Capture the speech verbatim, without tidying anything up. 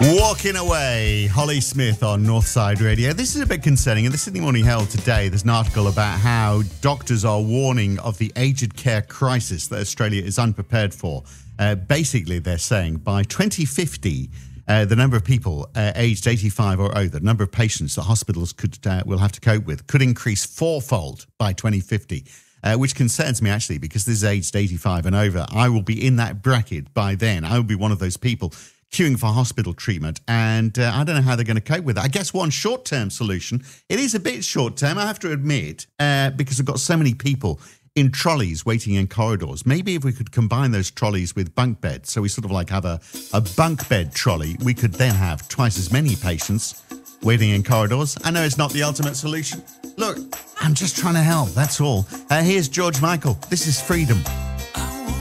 Walking Away, Holly Smith on Northside Radio. This is a bit concerning. In the Sydney Morning Herald today, there's an article about how doctors are warning of the aged care crisis that Australia is unprepared for. Uh, basically, they're saying by twenty fifty, uh, the number of people uh, aged eighty-five or older, the number of patients that hospitals could uh, will have to cope with, could increase fourfold by twenty fifty. Uh, which concerns me, actually, because this is aged eighty-five and over. I will be in that bracket by then. I will be one of those people queuing for hospital treatment, and uh, I don't know how they're going to cope with it. I guess one short-term solution, it is a bit short-term, I have to admit, uh, because I've got so many people in trolleys waiting in corridors. Maybe if we could combine those trolleys with bunk beds, so we sort of like have a, a bunk bed trolley, we could then have twice as many patients waiting in corridors. I know it's not the ultimate solution. Look, I'm just trying to help, that's all. Uh, here's George Michael. This is Freedom.